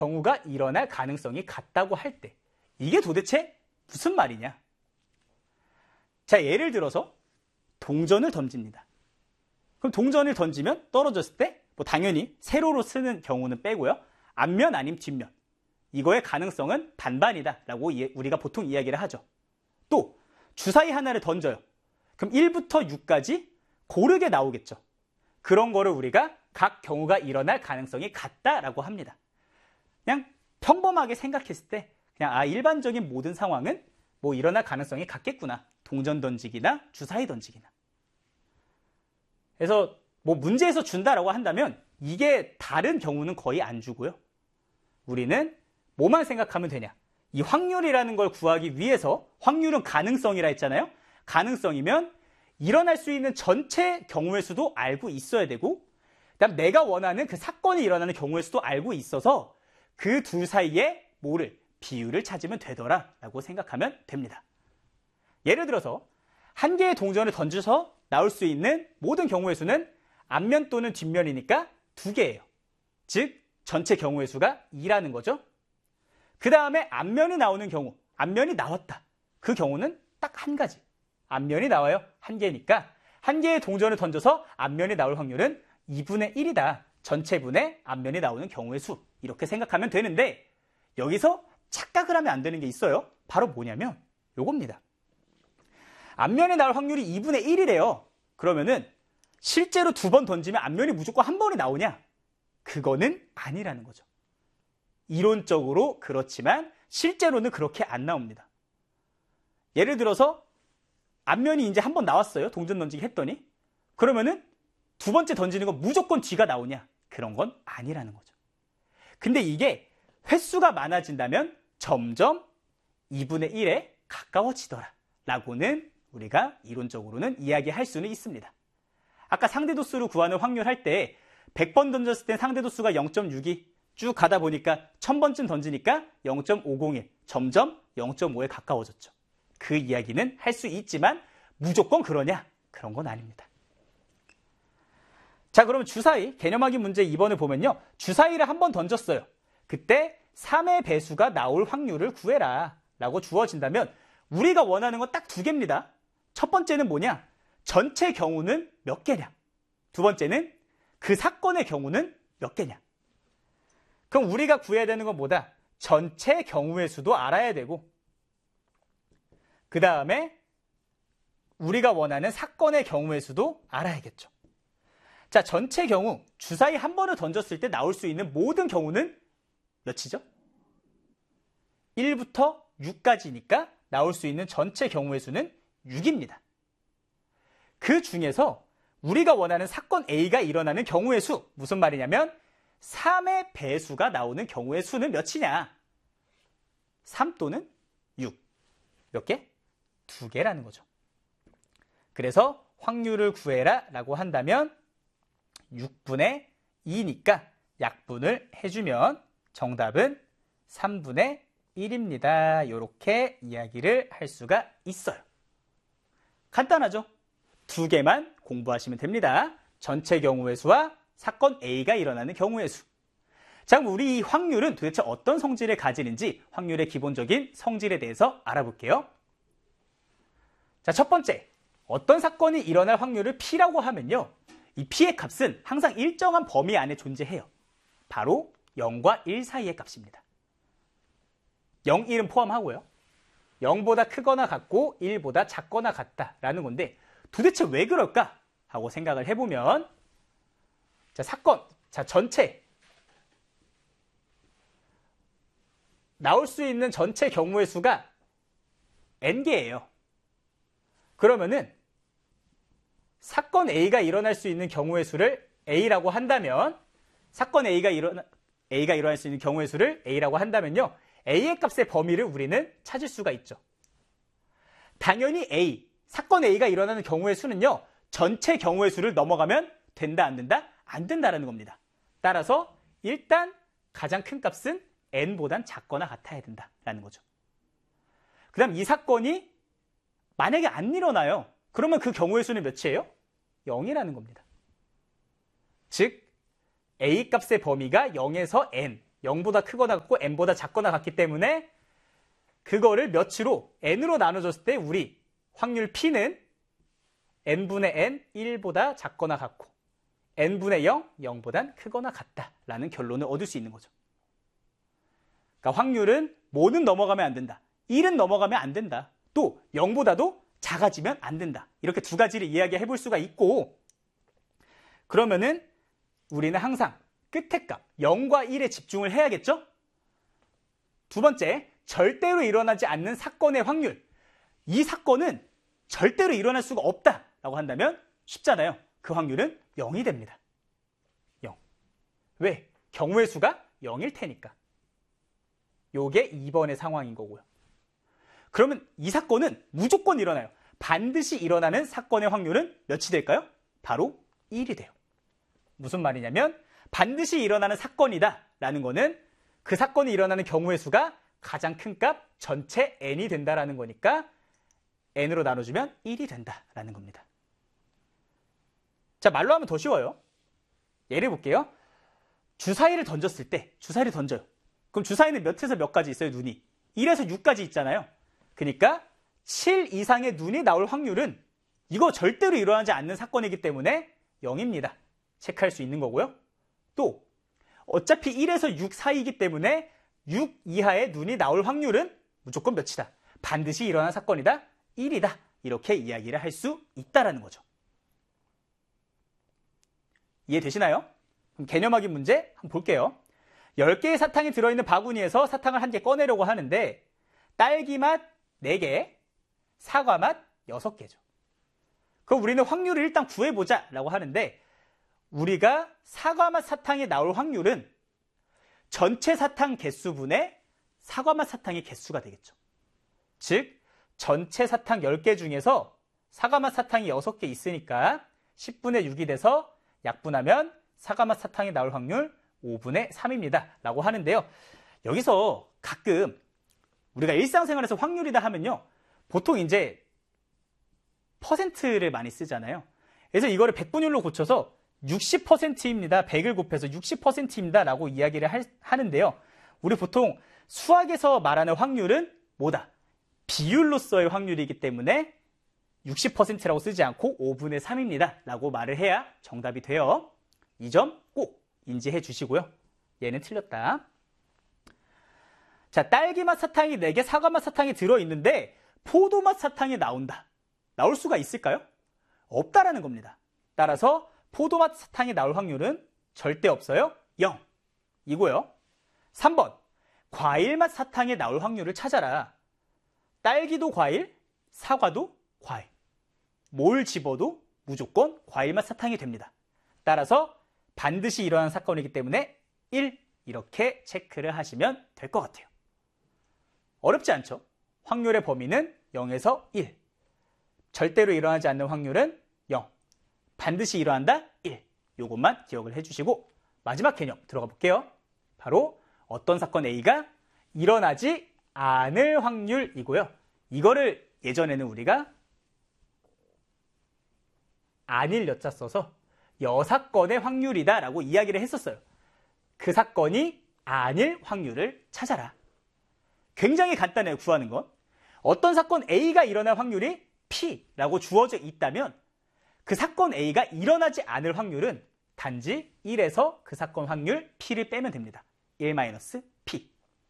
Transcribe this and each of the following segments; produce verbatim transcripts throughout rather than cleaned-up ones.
경우가 일어날 가능성이 같다고 할 때 이게 도대체 무슨 말이냐? 자, 예를 들어서 동전을 던집니다. 그럼 동전을 던지면 떨어졌을 때 뭐 당연히 세로로 쓰는 경우는 빼고요. 앞면 아님 뒷면. 이거의 가능성은 반반이다라고 우리가 보통 이야기를 하죠. 또 주사위 하나를 던져요. 그럼 일부터 육까지 고르게 나오겠죠. 그런 거를 우리가 각 경우가 일어날 가능성이 같다라고 합니다. 그냥 평범하게 생각했을 때 그냥 아 일반적인 모든 상황은 뭐 일어날 가능성이 같겠구나. 동전 던지기나 주사위 던지기나. 그래서 뭐 문제에서 준다라고 한다면 이게 다른 경우는 거의 안 주고요. 우리는 뭐만 생각하면 되냐. 이 확률이라는 걸 구하기 위해서 확률은 가능성이라 했잖아요. 가능성이면 일어날 수 있는 전체 경우의 수도 알고 있어야 되고 그다음 내가 원하는 그 사건이 일어나는 경우의 수도 알고 있어서 그 둘 사이에 뭐를 비율을 찾으면 되더라라고 생각하면 됩니다. 예를 들어서 한 개의 동전을 던져서 나올 수 있는 모든 경우의 수는 앞면 또는 뒷면이니까 두 개예요. 즉 전체 경우의 수가 이라는 거죠. 그 다음에 앞면이 나오는 경우, 앞면이 나왔다. 그 경우는 딱 한 가지. 앞면이 나와요. 한 개니까 한 개의 동전을 던져서 앞면이 나올 확률은 이분의 일이다. 전체분의 앞면이 나오는 경우의 수. 이렇게 생각하면 되는데 여기서 착각을 하면 안 되는 게 있어요. 바로 뭐냐면 요겁니다. 앞면이 나올 확률이 이분의 일이래요. 그러면은 실제로 두 번 던지면 앞면이 무조건 한 번이 나오냐? 그거는 아니라는 거죠. 이론적으로 그렇지만 실제로는 그렇게 안 나옵니다. 예를 들어서 앞면이 이제 한 번 나왔어요. 동전 던지기 했더니. 그러면은 두 번째 던지는 건 무조건 뒤가 나오냐? 그런 건 아니라는 거죠. 근데 이게 횟수가 많아진다면 점점 이분의 일에 가까워지더라 라고는 우리가 이론적으로는 이야기할 수는 있습니다. 아까 상대도수로 구하는 확률 할 때 백 번 던졌을 땐 상대도수가 영 점 육이 쭉 가다 보니까 천 번쯤 던지니까 영 점 오공일, 점점 영 점 오에 가까워졌죠. 그 이야기는 할 수 있지만 무조건 그러냐? 그런 건 아닙니다. 자, 그러면 주사위, 개념하기 문제 이 번을 보면요. 주사위를 한 번 던졌어요. 그때 삼의 배수가 나올 확률을 구해라 라고 주어진다면 우리가 원하는 건 딱 두 개입니다. 첫 번째는 뭐냐? 전체 경우는 몇 개냐? 두 번째는 그 사건의 경우는 몇 개냐? 그럼 우리가 구해야 되는 건 뭐다? 전체 경우의 수도 알아야 되고 그 다음에 우리가 원하는 사건의 경우의 수도 알아야겠죠. 자, 전체 경우 주사위 한 번을 던졌을 때 나올 수 있는 모든 경우는 몇이죠? 일부터 육까지니까 나올 수 있는 전체 경우의 수는 육입니다. 그 중에서 우리가 원하는 사건 A가 일어나는 경우의 수, 무슨 말이냐면 삼의 배수가 나오는 경우의 수는 몇이냐? 삼 또는 육. 몇 개? 두 개라는 거죠. 그래서 확률을 구해라 라고 한다면 육분의 이니까 약분을 해주면 정답은 삼분의 일입니다. 이렇게 이야기를 할 수가 있어요. 간단하죠? 두 개만 공부하시면 됩니다. 전체 경우의 수와 사건 A가 일어나는 경우의 수. 자, 그럼 우리 이 확률은 도대체 어떤 성질을 가지는지 확률의 기본적인 성질에 대해서 알아볼게요. 자, 첫 번째, 어떤 사건이 일어날 확률을 P라고 하면요. 이 P의 값은 항상 일정한 범위 안에 존재해요. 바로 영과 일 사이의 값입니다. 영, 일은 포함하고요. 영보다 크거나 같고 일보다 작거나 같다라는 건데 도대체 왜 그럴까? 하고 생각을 해보면 자, 사건, 자, 전체 나올 수 있는 전체 경우의 수가 N개예요. 그러면은 사건 A가 일어날 수 있는 경우의 수를 A라고 한다면 사건 A가 일어나, A가 일어날 수 있는 경우의 수를 A라고 한다면요. A의 값의 범위를 우리는 찾을 수가 있죠. 당연히 A, 사건 A가 일어나는 경우의 수는요. 전체 경우의 수를 넘어가면 된다, 안 된다? 안 된다라는 겁니다. 따라서 일단 가장 큰 값은 N보단 작거나 같아야 된다라는 거죠. 그 다음 이 사건이 만약에 안 일어나요. 그러면 그 경우의 수는 몇이에요? 영이라는 겁니다. 즉 A 값의 범위가 영에서 N, 영보다 크거나 같고 n보다 작거나 같기 때문에 그거를 몇으로 n으로 나눠줬을 때 우리 확률 P는 n분의 n, 일보다 작거나 같고 n분의 영, 영보단 크거나 같다라는 결론을 얻을 수 있는 거죠. 그러니까 확률은 뭐는 넘어가면 안 된다. 일은 넘어가면 안 된다. 또 영보다도 작아지면 안 된다. 이렇게 두 가지를 이야기해 볼 수가 있고, 그러면은 우리는 항상 끝의 값 영과 일에 집중을 해야겠죠? 두 번째, 절대로 일어나지 않는 사건의 확률. 이 사건은 절대로 일어날 수가 없다라고 한다면 쉽잖아요. 그 확률은 영이 됩니다. 영. 왜? 경우의 수가 영일 테니까. 요게 이 번의 상황인 거고요. 그러면 이 사건은 무조건 일어나요. 반드시 일어나는 사건의 확률은 몇이 될까요? 바로 일이 돼요. 무슨 말이냐면 반드시 일어나는 사건이다 라는 거는 그 사건이 일어나는 경우의 수가 가장 큰 값 전체 n이 된다라는 거니까 n으로 나눠주면 일이 된다라는 겁니다. 자, 말로 하면 더 쉬워요. 예를 볼게요. 주사위를 던졌을 때, 주사위를 던져요. 그럼 주사위는 몇에서 몇 가지 있어요, 눈이? 일에서 육까지 있잖아요. 그러니까 칠 이상의 눈이 나올 확률은 이거 절대로 일어나지 않는 사건이기 때문에 영입니다. 체크할 수 있는 거고요. 또 어차피 일에서 육 사이이기 때문에 육 이하의 눈이 나올 확률은 무조건 몇이다. 반드시 일어난 사건이다. 일이다. 이렇게 이야기를 할 수 있다라는 거죠. 이해되시나요? 그럼 개념 확인 문제 한번 볼게요. 열 개의 사탕이 들어있는 바구니에서 사탕을 한 개 꺼내려고 하는데 딸기 맛 네 개, 사과 맛 여섯 개죠. 그럼 우리는 확률을 일단 구해보자 라고 하는데 우리가 사과 맛 사탕이 나올 확률은 전체 사탕 개수분의 사과 맛 사탕의 개수가 되겠죠. 즉 전체 사탕 열 개 중에서 사과 맛 사탕이 여섯 개 있으니까 십분의 육이 돼서 약분하면 사과 맛 사탕이 나올 확률 오분의 삼입니다 라고 하는데요. 여기서 가끔 우리가 일상생활에서 확률이다 하면요, 보통 이제 퍼센트를 많이 쓰잖아요. 그래서 이거를 백분율로 고쳐서 육십 퍼센트입니다. 백을 곱해서 육십 퍼센트입니다 라고 이야기를 할, 하는데요. 우리 보통 수학에서 말하는 확률은 뭐다? 비율로서의 확률이기 때문에 육십 퍼센트라고 쓰지 않고 오분의 삼입니다 라고 말을 해야 정답이 돼요. 이 점 꼭 인지해 주시고요. 얘는 틀렸다. 자, 딸기맛 사탕이 네 개, 사과맛 사탕이 들어있는데 포도맛 사탕이 나온다. 나올 수가 있을까요? 없다라는 겁니다. 따라서 포도맛 사탕이 나올 확률은 절대 없어요. 영 이고요. 삼 번, 과일맛 사탕이 나올 확률을 찾아라. 딸기도 과일, 사과도 과일. 뭘 집어도 무조건 과일맛 사탕이 됩니다. 따라서 반드시 일어나는 사건이기 때문에 일, 이렇게 체크를 하시면 될 것 같아요. 어렵지 않죠? 확률의 범위는 영에서 일. 절대로 일어나지 않는 확률은 영. 반드시 일어난다? 일. 이것만 기억을 해주시고 마지막 개념 들어가 볼게요. 바로 어떤 사건 A가 일어나지 않을 확률이고요. 이거를 예전에는 우리가 아닐 여자 써서 여사건의 확률이다 라고 이야기를 했었어요. 그 사건이 아닐 확률을 찾아라. 굉장히 간단해요, 구하는 건. 어떤 사건 A가 일어날 확률이 P라고 주어져 있다면 그 사건 A가 일어나지 않을 확률은 단지 일에서 그 사건 확률 P를 빼면 됩니다. 일 마이너스 P.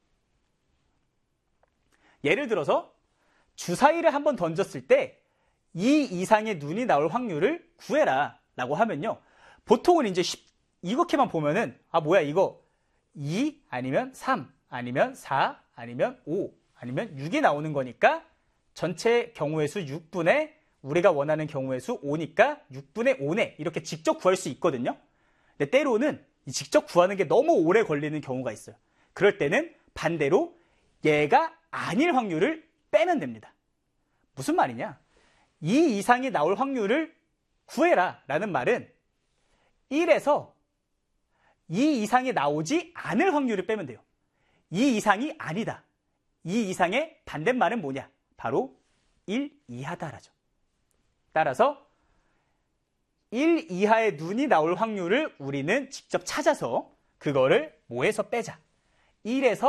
예를 들어서 주사위를 한번 던졌을 때 이 이상의 눈이 나올 확률을 구해라 라고 하면요, 보통은 이제 이렇게만 보면은 아 뭐야 이거 이 아니면 삼 아니면 사 아니면 오 아니면 육이 나오는 거니까 전체 경우의 수 육분의 우리가 원하는 경우의 수 오니까 육분의 오네 이렇게 직접 구할 수 있거든요. 근데 때로는 직접 구하는 게 너무 오래 걸리는 경우가 있어요. 그럴 때는 반대로 얘가 아닐 확률을 빼면 됩니다. 무슨 말이냐? 이 이상이 나올 확률을 구해라 라는 말은 일에서 이 이상이 나오지 않을 확률을 빼면 돼요. 이 이상이 아니다. 이 이상의 반대말은 뭐냐? 바로 일 이하다라죠. 따라서 일 이하의 눈이 나올 확률을 우리는 직접 찾아서 그거를 뭐에서 빼자? 일에서